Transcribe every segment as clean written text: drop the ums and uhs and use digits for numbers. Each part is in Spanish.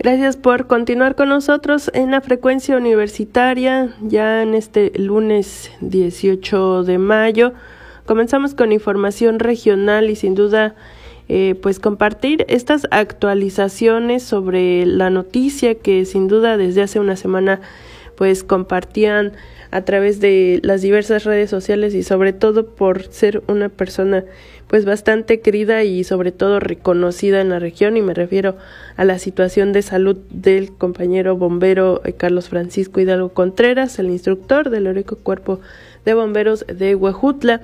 Gracias por continuar con nosotros en la frecuencia universitaria, ya en este lunes 18 de mayo. Comenzamos con información regional y sin duda pues compartir estas actualizaciones sobre la noticia que sin duda desde hace una semana pues compartían a través de las diversas redes sociales y sobre todo por ser una persona pues bastante querida y sobre todo reconocida en la región, y me refiero a la situación de salud del compañero bombero Carlos Francisco Hidalgo Contreras, el instructor del heroico Cuerpo de Bomberos de Huejutla,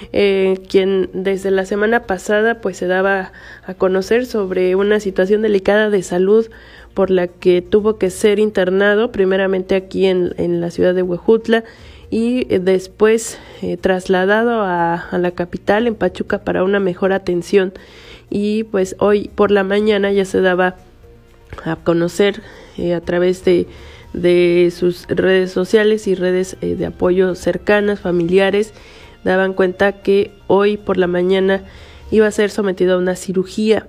quien desde la semana pasada pues se daba a conocer sobre una situación delicada de salud por la que tuvo que ser internado primeramente aquí en la ciudad de Huejutla y después trasladado a la capital, en Pachuca, para una mejor atención. Y pues hoy por la mañana ya se daba a conocer a través de sus redes sociales y redes de apoyo cercanas, familiares, daban cuenta que hoy por la mañana iba a ser sometido a una cirugía.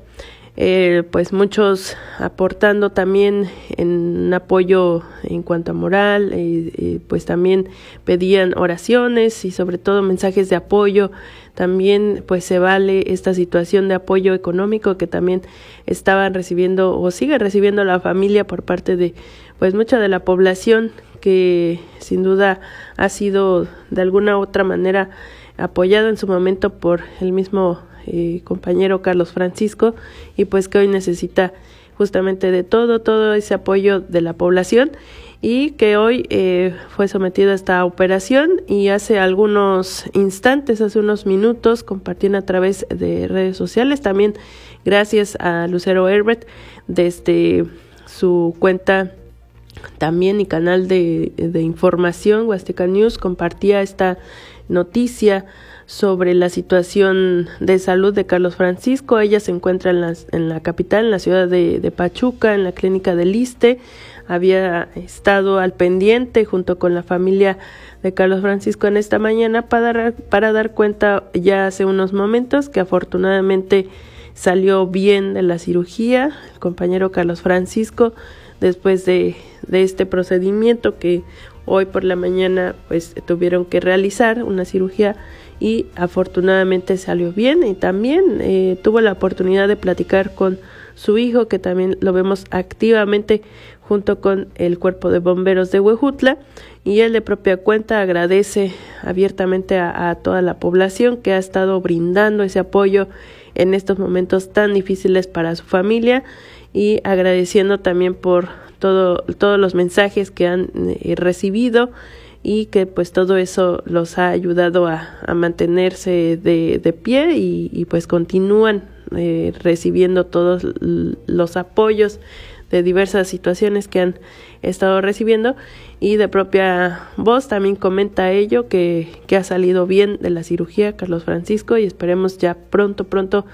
Pues muchos aportando también en apoyo en cuanto a moral, pues también pedían oraciones y sobre todo mensajes de apoyo. También pues se vale esta situación de apoyo económico que también estaban recibiendo o sigue recibiendo la familia por parte de pues mucha de la población, que sin duda ha sido de alguna u otra manera apoyado en su momento por el mismo compañero Carlos Francisco, y pues que hoy necesita justamente de todo ese apoyo de la población, y que hoy fue sometido a esta operación. Y hace algunos instantes, hace unos minutos, compartieron a través de redes sociales, también gracias a Lucero Herbert desde su cuenta también y canal de información Huasteca News, compartía esta noticia sobre la situación de salud de Carlos Francisco. Ella se encuentra en la capital, en la ciudad de Pachuca, en la clínica del Iste. Había estado al pendiente junto con la familia de Carlos Francisco en esta mañana para dar cuenta ya hace unos momentos que afortunadamente salió bien de la cirugía el compañero Carlos Francisco después de este procedimiento que hoy por la mañana pues tuvieron que realizar una cirugía, y afortunadamente salió bien. Y también tuvo la oportunidad de platicar con su hijo, que también lo vemos activamente junto con el Cuerpo de Bomberos de Huejutla, y él de propia cuenta agradece abiertamente a toda la población que ha estado brindando ese apoyo en estos momentos tan difíciles para su familia, y agradeciendo también por todos los mensajes que han recibido, y que pues todo eso los ha ayudado a mantenerse de pie y pues continúan recibiendo todos los apoyos de diversas situaciones que han estado recibiendo. Y de propia voz también comenta ello, que ha salido bien de la cirugía Carlos Francisco, y esperemos ya pronto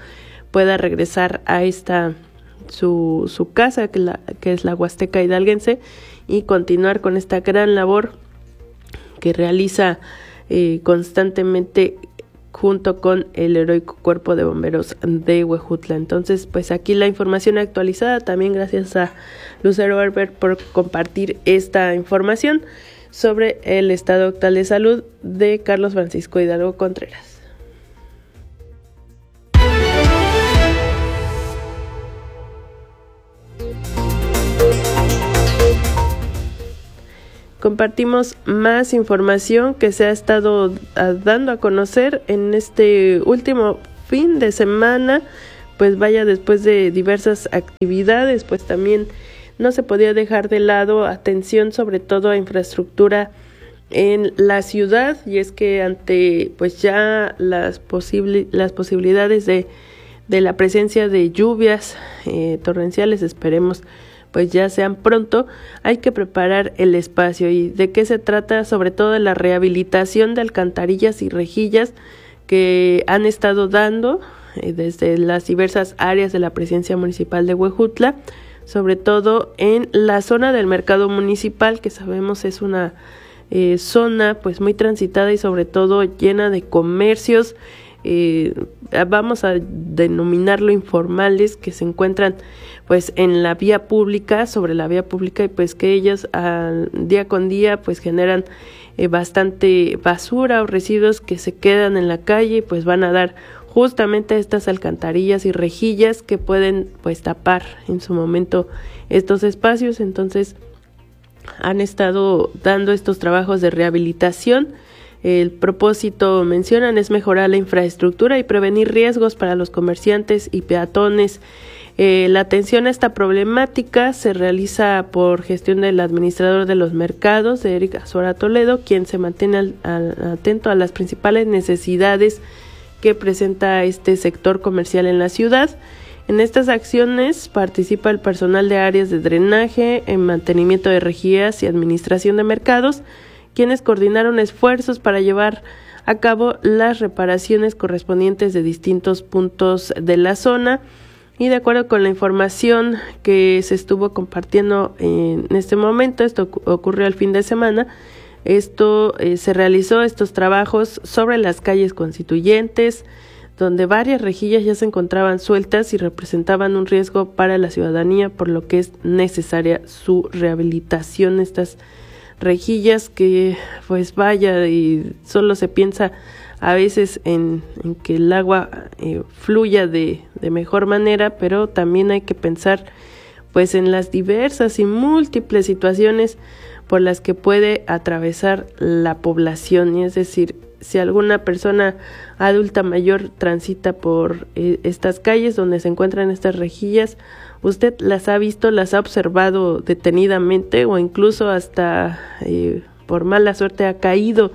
pueda regresar a esta su casa, que es la Huasteca hidalguense, y continuar con esta gran labor que realiza constantemente junto con el heroico Cuerpo de Bomberos de Huejutla. Entonces, pues aquí la información actualizada, también gracias a Lucero Herbert por compartir esta información sobre el estado actual de salud de Carlos Francisco Hidalgo Contreras. Compartimos más información que se ha estado dando a conocer en este último fin de semana. Pues vaya, después de diversas actividades, pues también no se podía dejar de lado atención sobre todo a infraestructura en la ciudad, y es que ante pues ya las posibilidades de la presencia de lluvias torrenciales, esperemos pues ya sean pronto, hay que preparar el espacio. ¿Y de qué se trata? Sobre todo de la rehabilitación de alcantarillas y rejillas que han estado dando desde las diversas áreas de la presidencia municipal de Huejutla, sobre todo en la zona del mercado municipal, que sabemos es una zona pues muy transitada y sobre todo llena de comercios vamos a denominarlo informales, que se encuentran pues en la vía pública, sobre la vía pública, y pues que ellos día con día pues generan bastante basura o residuos que se quedan en la calle, y pues van a dar justamente estas alcantarillas y rejillas que pueden pues tapar en su momento estos espacios. Entonces han estado dando estos trabajos de rehabilitación. El propósito, mencionan, es mejorar la infraestructura y prevenir riesgos para los comerciantes y peatones. La atención a esta problemática se realiza por gestión del administrador de los mercados, de Eric Azuara Toledo, quien se mantiene atento a las principales necesidades que presenta este sector comercial en la ciudad. En estas acciones participa el personal de áreas de drenaje, en mantenimiento de rejillas y administración de mercados, quienes coordinaron esfuerzos para llevar a cabo las reparaciones correspondientes de distintos puntos de la zona. Y de acuerdo con la información que se estuvo compartiendo en este momento, esto ocurrió el fin de semana, se realizó estos trabajos sobre las calles constituyentes, donde varias rejillas ya se encontraban sueltas y representaban un riesgo para la ciudadanía, por lo que es necesaria su rehabilitación. Estas rejillas que pues vaya, y solo se piensa a veces en que el agua fluya de mejor manera, pero también hay que pensar pues en las diversas y múltiples situaciones por las que puede atravesar la población. Y es decir, si alguna persona adulta mayor transita por estas calles donde se encuentran estas rejillas, usted las ha visto, las ha observado detenidamente, o incluso hasta por mala suerte ha caído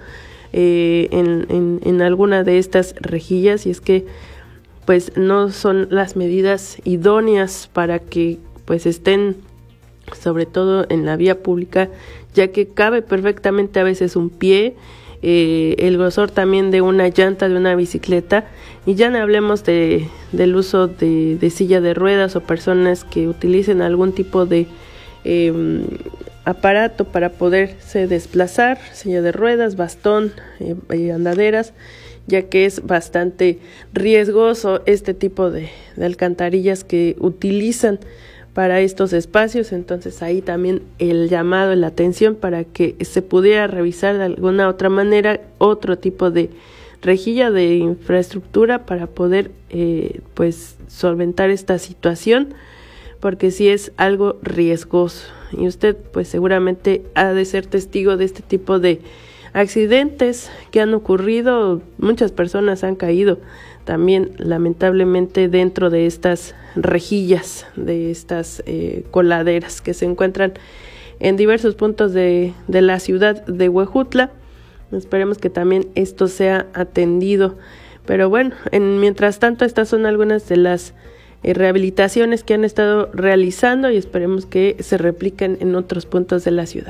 en alguna de estas rejillas, y es que pues no son las medidas idóneas para que pues estén sobre todo en la vía pública, ya que cabe perfectamente a veces un pie, el grosor también de una llanta de una bicicleta, y ya no hablemos del uso de silla de ruedas o personas que utilicen algún tipo de aparato para poderse desplazar, silla de ruedas, bastón, andaderas, ya que es bastante riesgoso este tipo de alcantarillas que utilizan para estos espacios. Entonces ahí también el llamado, la atención para que se pudiera revisar de alguna otra manera otro tipo de rejilla de infraestructura para poder pues solventar esta situación, porque sí es algo riesgoso. Y usted pues seguramente ha de ser testigo de este tipo de accidentes que han ocurrido. Muchas personas han caído también lamentablemente dentro de estas rejillas, de estas coladeras que se encuentran en diversos puntos de la ciudad de Huejutla. Esperemos que también esto sea atendido. Pero bueno, mientras tanto, estas son algunas de las rehabilitaciones que han estado realizando, y esperemos que se repliquen en otros puntos de la ciudad.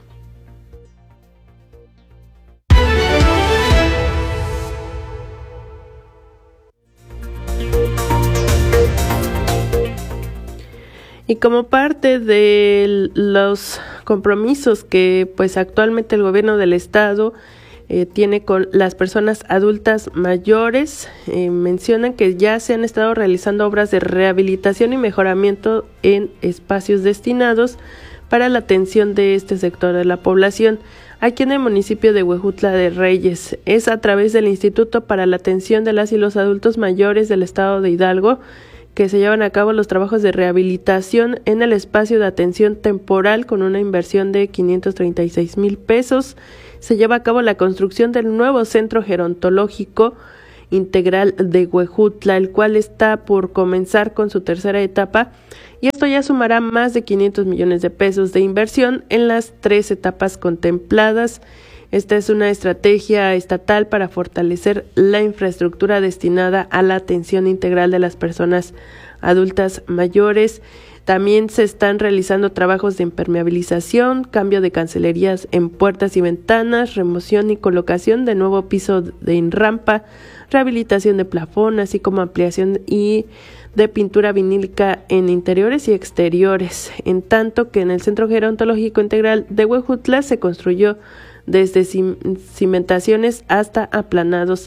Y como parte de los compromisos que pues actualmente el gobierno del estado tiene con las personas adultas mayores, mencionan que ya se han estado realizando obras de rehabilitación y mejoramiento en espacios destinados para la atención de este sector de la población. Aquí en el municipio de Huejutla de Reyes, es a través del Instituto para la Atención de las y los Adultos Mayores del estado de Hidalgo que se llevan a cabo los trabajos de rehabilitación en el espacio de atención temporal con una inversión de 536,000 pesos. Se lleva a cabo la construcción del nuevo Centro Gerontológico Integral de Huejutla, el cual está por comenzar con su tercera etapa, y esto ya sumará más de 500 millones de pesos de inversión en las 3 etapas contempladas. Esta es una estrategia estatal para fortalecer la infraestructura destinada a la atención integral de las personas adultas mayores. También se están realizando trabajos de impermeabilización, cambio de cancelerías en puertas y ventanas, remoción y colocación de nuevo piso de rampa, rehabilitación de plafón, así como ampliación y de pintura vinílica en interiores y exteriores. En tanto que en el Centro Gerontológico Integral de Huejutla se construyó desde cimentaciones hasta aplanados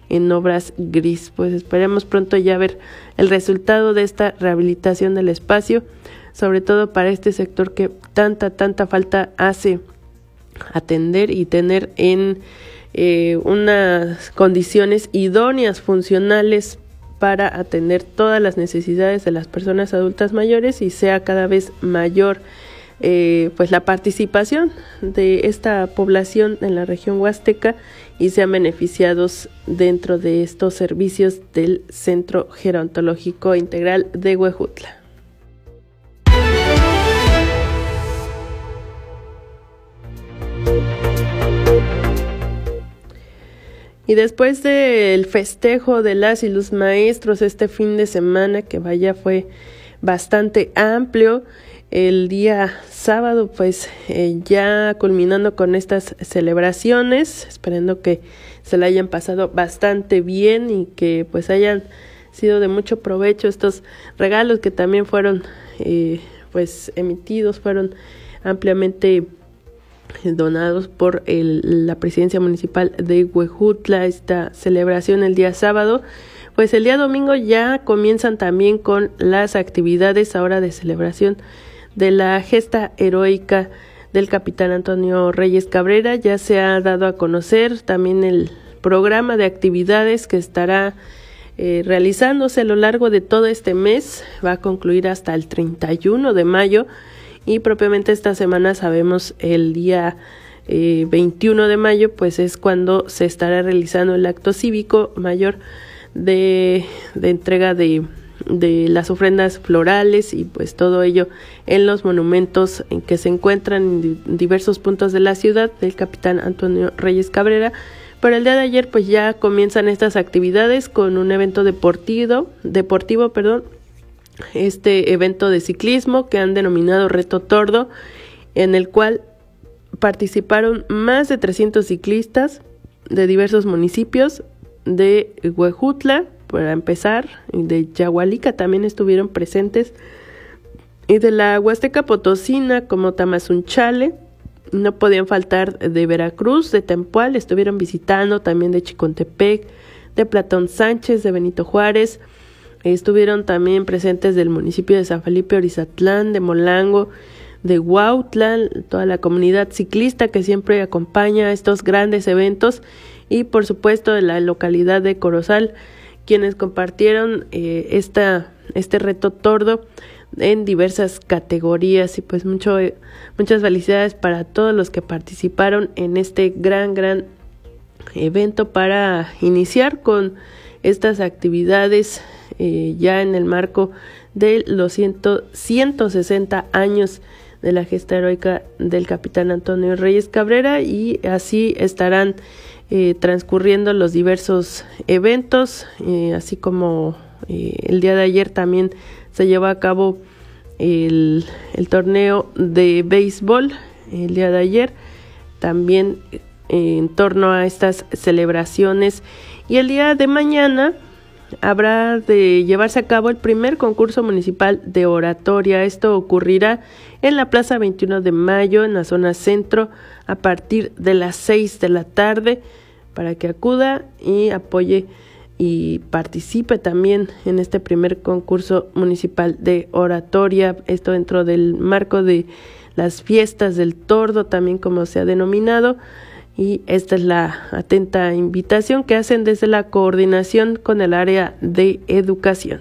en obras gris. Pues esperemos pronto ya ver el resultado de esta rehabilitación del espacio, sobre todo para este sector que tanta falta hace atender y tener en unas condiciones idóneas, funcionales, para atender todas las necesidades de las personas adultas mayores y sea cada vez mayor pues la participación de esta población en la región huasteca y sean beneficiados dentro de estos servicios del Centro Gerontológico Integral de Huejutla. Y después del festejo de las y los maestros este fin de semana, que fue bastante amplio, el día sábado pues ya culminando con estas celebraciones, esperando que se la hayan pasado bastante bien y que pues hayan sido de mucho provecho estos regalos que también fueron pues emitidos, fueron ampliamente donados por la presidencia municipal de Huejutla. Esta celebración el día sábado, pues el día domingo ya comienzan también con las actividades ahora de celebración de la gesta heroica del capitán Antonio Reyes Cabrera. Ya se ha dado a conocer también el programa de actividades que estará realizándose a lo largo de todo este mes, va a concluir hasta el 31 de mayo. Y propiamente esta semana sabemos el día 21 de mayo, pues es cuando se estará realizando el acto cívico mayor de entrega de las ofrendas florales y pues todo ello en los monumentos en que se encuentran en diversos puntos de la ciudad del capitán Antonio Reyes Cabrera. Pero el día de ayer pues ya comienzan estas actividades con un evento deportivo, este evento de ciclismo que han denominado Reto Tordo, en el cual participaron más de 300 ciclistas de diversos municipios de Huejutla, para empezar, y de Yahualica también estuvieron presentes, y de la Huasteca Potosina como Tamazunchale, no podían faltar de Veracruz, de Tempual, estuvieron visitando también de Chicontepec, de Platón Sánchez, de Benito Juárez. Estuvieron también presentes del municipio de San Felipe Orizatlán, de Molango, de Huautla, toda la comunidad ciclista que siempre acompaña estos grandes eventos y por supuesto de la localidad de Corozal, quienes compartieron este reto tordo en diversas categorías y pues muchas felicidades para todos los que participaron en este gran evento para iniciar con estas actividades ya en el marco de los 160 años de la gesta heroica del capitán Antonio Reyes Cabrera, y así estarán transcurriendo los diversos eventos, así como el día de ayer también se llevó a cabo el torneo de béisbol, el día de ayer también en torno a estas celebraciones, y el día de mañana habrá de llevarse a cabo el primer concurso municipal de oratoria. Esto ocurrirá en la Plaza 21 de Mayo, en la zona centro, a partir de las 6 de la tarde, para que acuda y apoye y participe también en este primer concurso municipal de oratoria. Esto dentro del marco de las fiestas del tordo, también como se ha denominado. Y esta es la atenta invitación que hacen desde la coordinación con el área de educación.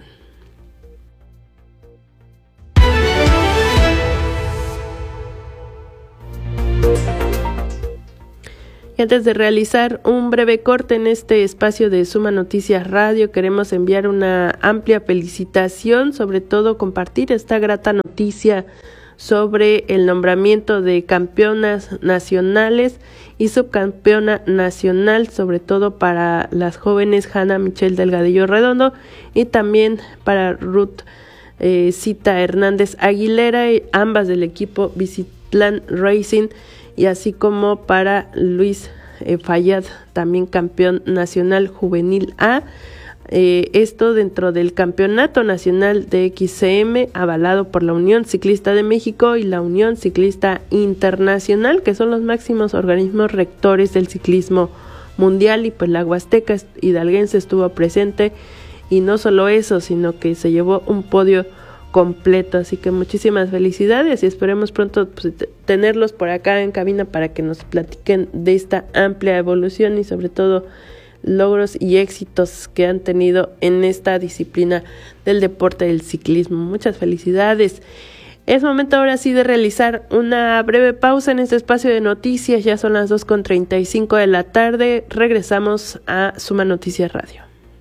Y antes de realizar un breve corte en este espacio de Suma Noticias Radio, queremos enviar una amplia felicitación, sobre todo compartir esta grata noticia sobre el nombramiento de campeonas nacionales y subcampeona nacional, sobre todo para las jóvenes Hanna Michelle Delgadillo Redondo y también para Ruth Cita Hernández Aguilera, ambas del equipo Visitlan Racing, y así como para Luis Fayad, también campeón nacional juvenil A. Esto dentro del Campeonato Nacional de XCM, avalado por la Unión Ciclista de México y la Unión Ciclista Internacional, que son los máximos organismos rectores del ciclismo mundial, y pues la Huasteca hidalguense estuvo presente, y no solo eso, sino que se llevó un podio completo. Así que muchísimas felicidades y esperemos pronto pues, tenerlos por acá en cabina para que nos platiquen de esta amplia evolución y sobre todo logros y éxitos que han tenido en esta disciplina del deporte del ciclismo. Muchas felicidades. Es momento ahora sí de realizar una breve pausa en este espacio de noticias. Ya son las 2:35 de la tarde. Regresamos a Suma Noticias Radio.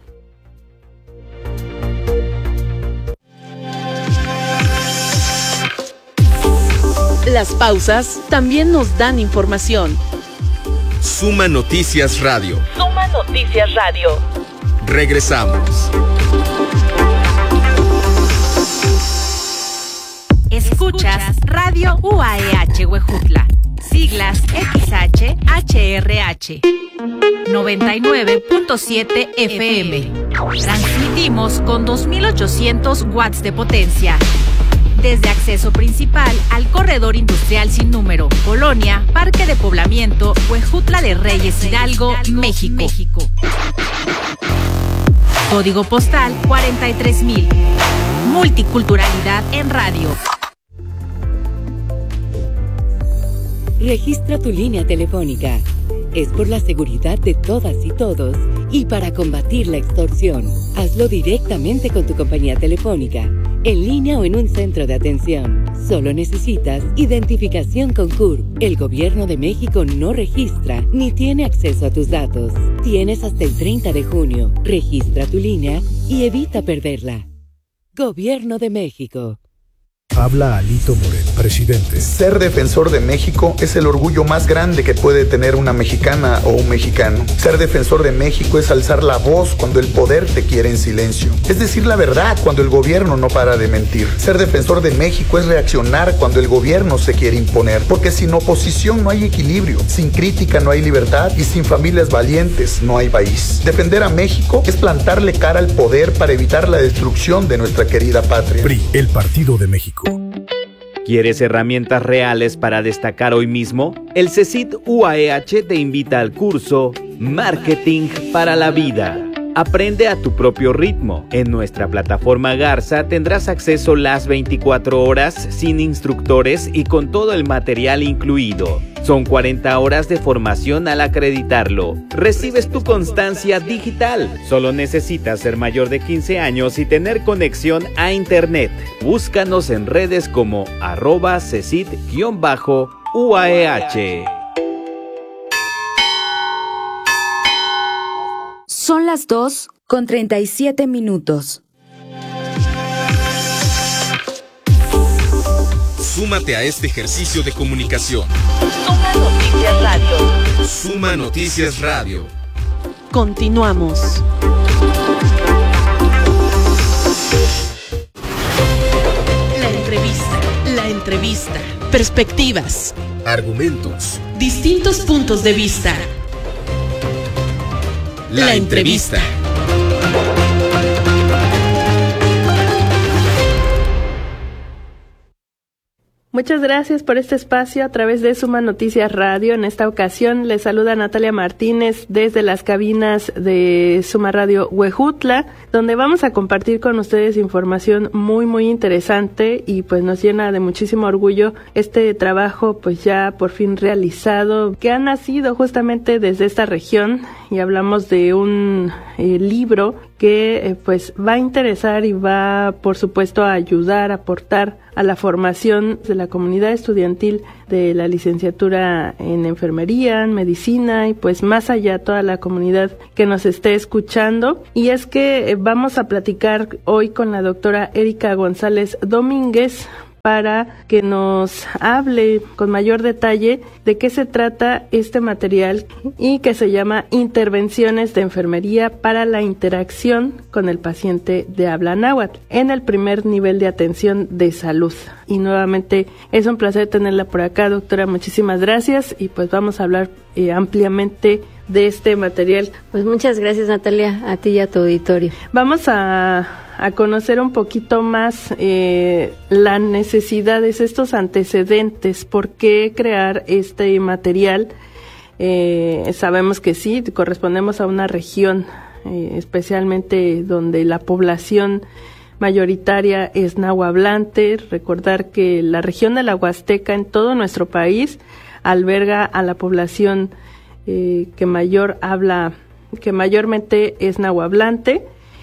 Las pausas también nos dan información. Suma Noticias Radio. Suma Noticias Radio. Regresamos. Escuchas Radio UAEH Huejutla, siglas XHHRH, 99.7 FM. Transmitimos con 2.800 watts de potencia. Desde acceso principal al corredor industrial sin número, Colonia, Parque de Poblamiento, Huejutla de Reyes, Hidalgo, México. Código postal 43,000. Multiculturalidad en radio. Registra tu línea telefónica. Es por la seguridad de todas y todos y para combatir la extorsión. Hazlo directamente con tu compañía telefónica, en línea o en un centro de atención. Solo necesitas identificación con CURP. El Gobierno de México no registra ni tiene acceso a tus datos. Tienes hasta el 30 de junio. Registra tu línea y evita perderla. Gobierno de México. Habla Alito Moreno, presidente. Ser defensor de México es el orgullo más grande que puede tener una mexicana o un mexicano. Ser defensor de México es alzar la voz cuando el poder te quiere en silencio. Es decir la verdad cuando el gobierno no para de mentir. Ser defensor de México es reaccionar cuando el gobierno se quiere imponer. Porque sin oposición no hay equilibrio, sin crítica no hay libertad y sin familias valientes no hay país. Defender a México es plantarle cara al poder para evitar la destrucción de nuestra querida patria. PRI, el Partido de México. ¿Quieres herramientas reales para destacar hoy mismo? El CECIT UAEH te invita al curso Marketing para la Vida. Aprende a tu propio ritmo. En nuestra plataforma Garza tendrás acceso las 24 horas sin instructores y con todo el material incluido. Son 40 horas de formación al acreditarlo. Recibes tu constancia digital. Solo necesitas ser mayor de 15 años y tener conexión a internet. Búscanos en redes como @cecit_UAEH. Son las 2:37. Súmate a este ejercicio de comunicación. Suma Noticias Radio. Suma Noticias Radio. Continuamos. La entrevista. Perspectivas. Argumentos. Distintos puntos de vista. La entrevista. Muchas gracias por este espacio a través de Suma Noticias Radio. En esta ocasión les saluda Natalia Martínez desde las cabinas de Suma Radio Huejutla, donde vamos a compartir con ustedes información muy interesante y pues nos llena de muchísimo orgullo este trabajo pues ya por fin realizado, que ha nacido justamente desde esta región, y hablamos de un libro que pues va a interesar y va por supuesto a ayudar, a aportar a la formación de la comunidad estudiantil de la licenciatura en enfermería, en medicina y pues más allá toda la comunidad que nos esté escuchando. Y es que vamos a platicar hoy con la doctora Erika González Domínguez para que nos hable con mayor detalle de qué se trata este material y que se llama Intervenciones de Enfermería para la interacción con el paciente de habla náhuatl en el primer nivel de atención de salud. Y nuevamente es un placer tenerla por acá, doctora. Muchísimas gracias y pues vamos a hablar ampliamente de este material. Pues muchas gracias, Natalia, a ti y a tu auditorio. Vamos a conocer un poquito más las necesidades, estos antecedentes, por qué crear este material Sabemos que sí, correspondemos a una región, especialmente donde la población mayoritaria es nahuablante. Recordar que la región de la Huasteca en todo nuestro país alberga a la población que mayormente es nahuablante.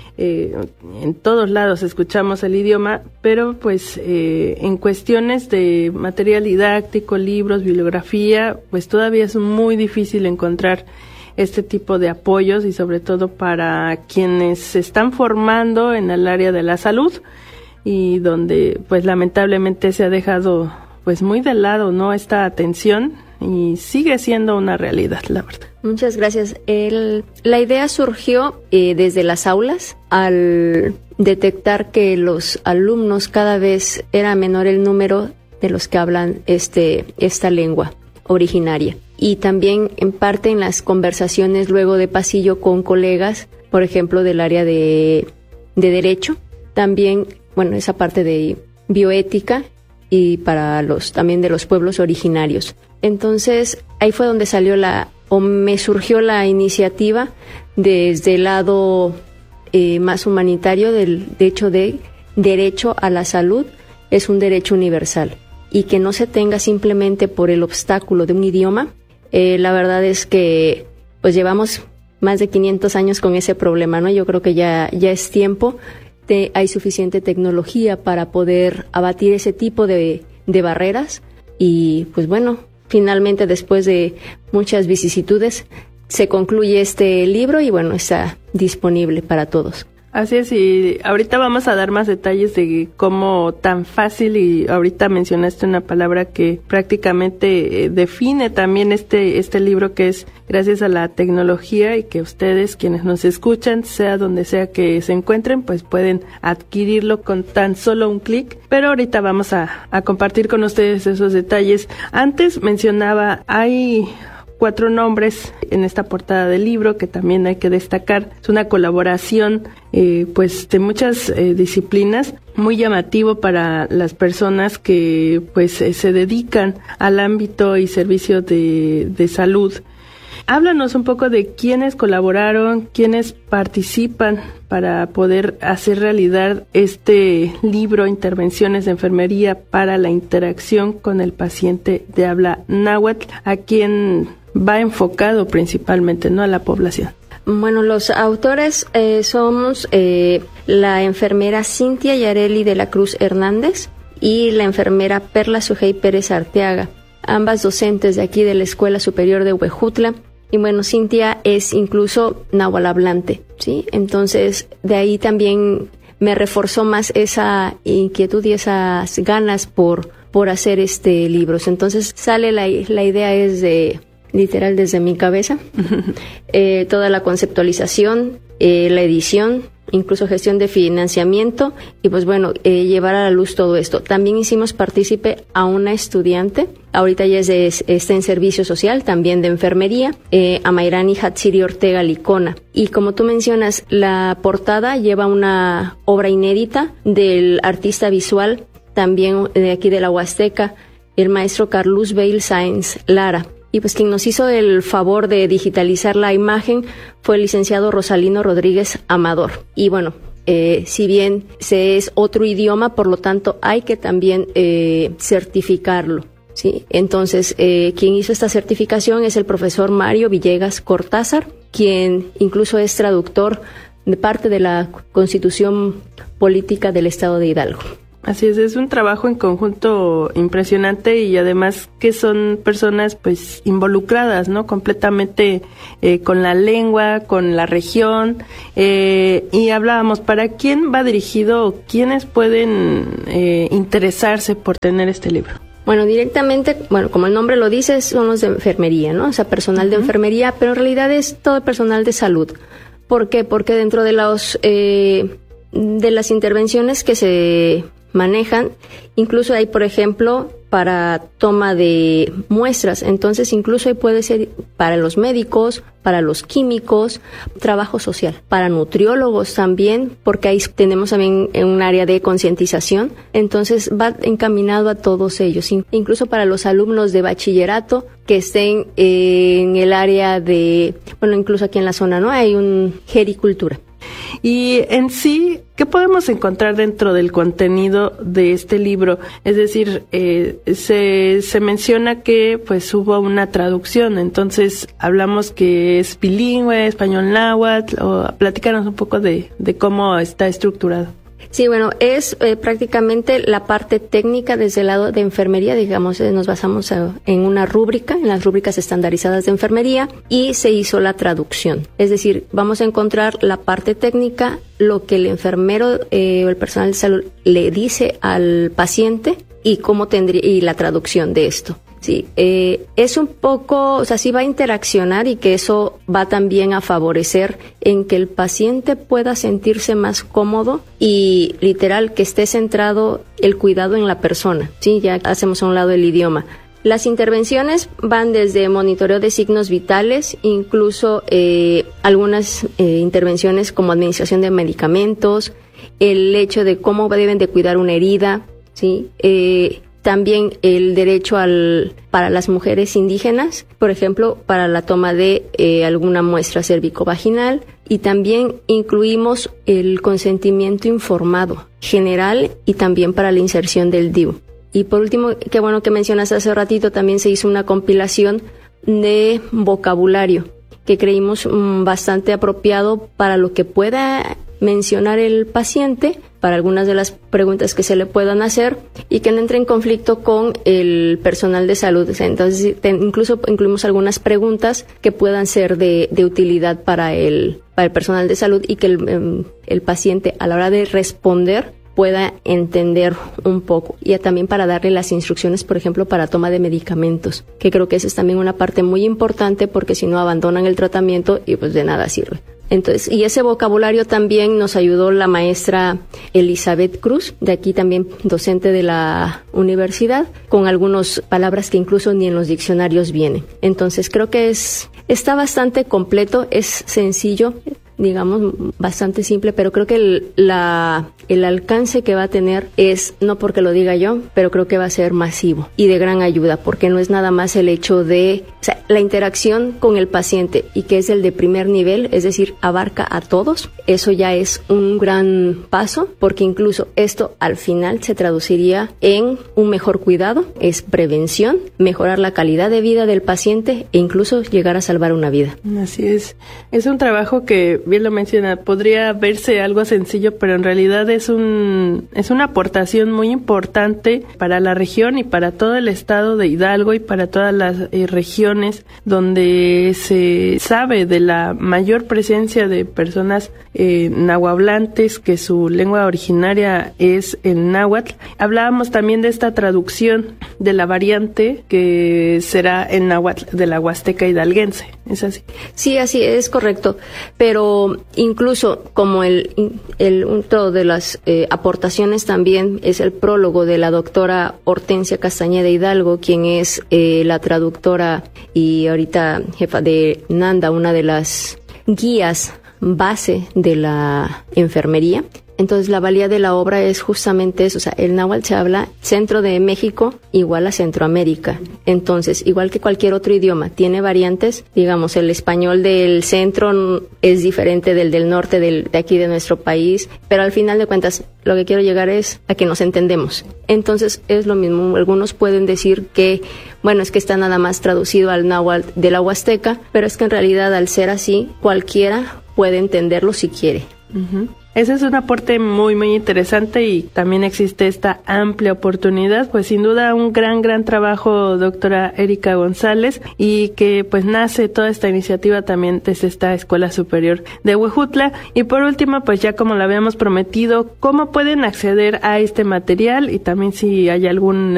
En todos lados escuchamos el idioma, pero pues en cuestiones de material didáctico, libros, bibliografía, pues todavía es muy difícil encontrar este tipo de apoyos, y sobre todo para quienes se están formando en el área de la salud, y donde pues lamentablemente se ha dejado pues muy de lado, ¿no?, esta atención, y sigue siendo una realidad, la verdad. Muchas gracias. La idea surgió desde las aulas, al detectar que los alumnos cada vez era menor el número de los que hablan esta lengua originaria. Y también en parte en las conversaciones luego de pasillo con colegas, por ejemplo, del área de Derecho, también, bueno, esa parte de bioética, y para también de los pueblos originarios. Entonces, ahí fue donde me surgió la iniciativa desde el lado más humanitario del hecho de derecho a la salud es un derecho universal, y que no se tenga simplemente por el obstáculo de un idioma. La verdad es que pues llevamos más de 500 años con ese problema, ¿no? Yo creo que ya es tiempo. Hay suficiente tecnología para poder abatir ese tipo de barreras, y pues bueno, finalmente después de muchas vicisitudes se concluye este libro y bueno, está disponible para todos. Así es, y ahorita vamos a dar más detalles de cómo tan fácil, y ahorita mencionaste una palabra que prácticamente define también este libro, que es gracias a la tecnología, y que ustedes, quienes nos escuchan, sea donde sea que se encuentren, pues pueden adquirirlo con tan solo un clic. Pero ahorita vamos a compartir con ustedes esos detalles. Antes mencionaba, hay 4 nombres en esta portada del libro que también hay que destacar. Es una colaboración pues de muchas disciplinas, muy llamativo para las personas que pues se dedican al ámbito y servicio de salud. Háblanos un poco de quiénes colaboraron, quiénes participan para poder hacer realidad este libro, Intervenciones de Enfermería para la interacción con el paciente de habla náhuatl, a quien va enfocado principalmente, ¿no?, a la población. Bueno, los autores somos la enfermera Cintia Yareli de la Cruz Hernández y la enfermera Perla Sujei Pérez Arteaga, ambas docentes de aquí de la Escuela Superior de Huejutla. Y bueno, Cintia es incluso nahualablante, ¿sí? Entonces, de ahí también me reforzó más esa inquietud y esas ganas por hacer este libro. Entonces, sale la idea es literal desde mi cabeza, toda la conceptualización, la edición, incluso gestión de financiamiento, y pues bueno, llevar a la luz todo esto. También hicimos partícipe a una estudiante, ahorita ya está en servicio social, también de enfermería, a Mayrani Hatsiri Ortega Licona. Y como tú mencionas, la portada lleva una obra inédita del artista visual, también de aquí de la Huasteca, el maestro Carlos Bale Sáenz Lara. Y pues quien nos hizo el favor de digitalizar la imagen fue el licenciado Rosalino Rodríguez Amador. Y bueno, si bien es otro idioma, por lo tanto hay que también certificarlo, ¿sí? Entonces, quien hizo esta certificación es el profesor Mario Villegas Cortázar, quien incluso es traductor de parte de la Constitución Política del Estado de Hidalgo. Así es un trabajo en conjunto impresionante, y además que son personas pues involucradas, ¿no?, completamente con la lengua, con la región, y hablábamos, ¿para quién va dirigido? ¿Quiénes pueden interesarse por tener este libro? Bueno, directamente, como el nombre lo dice, son los de enfermería, ¿no? O sea, personal de enfermería, pero en realidad es todo el personal de salud. ¿Por qué? Porque dentro de las intervenciones que se manejan. Incluso hay, por ejemplo, para toma de muestras. Entonces, incluso ahí puede ser para los médicos, para los químicos, trabajo social, para nutriólogos también, porque ahí tenemos también un área de concientización. Entonces, va encaminado a todos ellos, incluso para los alumnos de bachillerato que estén en el área de, bueno, incluso aquí en la zona, ¿no? Hay un gericultura. Y en sí, ¿qué podemos encontrar dentro del contenido de este libro? Es decir, se menciona que pues hubo una traducción, entonces hablamos que es bilingüe, español náhuatl, o platícanos un poco de cómo está estructurado. Sí, bueno, es prácticamente la parte técnica desde el lado de enfermería, digamos, nos basamos en una rúbrica, en las rúbricas estandarizadas de enfermería, y se hizo la traducción. Es decir, vamos a encontrar la parte técnica, lo que el enfermero o el personal de salud le dice al paciente y cómo tendría, y la traducción de esto. Sí, es un poco, o sea, sí va a interaccionar y que eso va también a favorecer en que el paciente pueda sentirse más cómodo y literal que esté centrado el cuidado en la persona. Sí, ya hacemos a un lado el idioma. Las intervenciones van desde monitoreo de signos vitales, incluso algunas intervenciones como administración de medicamentos, el hecho de cómo deben de cuidar una herida, ¿sí? También el derecho para las mujeres indígenas, por ejemplo, para la toma de alguna muestra cérvico-vaginal, y también incluimos el consentimiento informado general y también para la inserción del DIU. Y por último, qué bueno que mencionas hace ratito, también se hizo una compilación de vocabulario que creímos bastante apropiado para lo que pueda mencionar el paciente, para algunas de las preguntas que se le puedan hacer y que no entre en conflicto con el personal de salud. Entonces, incluso incluimos algunas preguntas que puedan ser de utilidad para el personal de salud y que el paciente a la hora de responder pueda entender un poco, y también para darle las instrucciones, por ejemplo, para toma de medicamentos, que creo que esa es también una parte muy importante, porque si no abandonan el tratamiento y pues de nada sirve. Entonces, y ese vocabulario también nos ayudó la maestra Elizabeth Cruz, de aquí también docente de la universidad, con algunas palabras que incluso ni en los diccionarios vienen. Entonces, creo que está bastante completo, es sencillo, digamos, bastante simple, pero creo que el alcance que va a tener es, no porque lo diga yo, pero creo que va a ser masivo y de gran ayuda, porque no es nada más el hecho de, o sea, la interacción con el paciente, y que es el de primer nivel, es decir, abarca a todos. Eso ya es un gran paso, porque incluso esto al final se traduciría en un mejor cuidado, es prevención, mejorar la calidad de vida del paciente e incluso llegar a salvar una vida. Así es. Es un trabajo que, bien lo menciona, podría verse algo sencillo, pero en realidad es una aportación muy importante para la región y para todo el estado de Hidalgo y para todas las regiones donde se sabe de la mayor presencia de personas nahuablantes, que su lengua originaria es el náhuatl. Hablábamos también de esta traducción de la variante que será el náhuatl de la Huasteca hidalguense. ¿Es así? Sí, así es, correcto. Pero incluso como otro de las aportaciones también es el prólogo de la doctora Hortensia Castañeda Hidalgo, quien es la traductora y ahorita jefa de NANDA, una de las guías base de la enfermería. Entonces, la valía de la obra es justamente eso, o sea, el náhuatl se habla centro de México igual a Centroamérica. Entonces, igual que cualquier otro idioma, tiene variantes, digamos, el español del centro es diferente del norte, de aquí de nuestro país, pero al final de cuentas, lo que quiero llegar es a que nos entendemos. Entonces, es lo mismo, algunos pueden decir que, bueno, es que está nada más traducido al náhuatl de la Huasteca, pero es que en realidad, al ser así, cualquiera puede entenderlo si quiere. Uh-huh. Ese es un aporte muy, muy interesante, y también existe esta amplia oportunidad. Pues sin duda un gran trabajo, doctora Erika González, y que pues nace toda esta iniciativa también desde esta Escuela Superior de Huejutla. Y por último, pues ya como lo habíamos prometido, ¿cómo pueden acceder a este material? Y también si hay algún